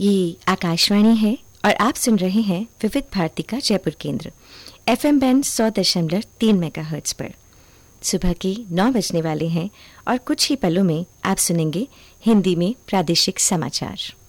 ये आकाशवाणी है और आप सुन रहे हैं विविध भारती का जयपुर केंद्र FM बैंड 100.3 मेगाहर्ट्ज पर। सुबह के 9 बजने वाले हैं और कुछ ही पलों में आप सुनेंगे हिंदी में प्रादेशिक समाचार।